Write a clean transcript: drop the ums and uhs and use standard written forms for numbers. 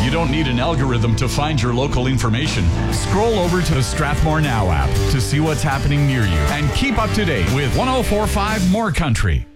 You don't need an algorithm to find your local information. Scroll over to the Strathmore Now app to see what's happening near you and keep up to date with 104.5 More Country.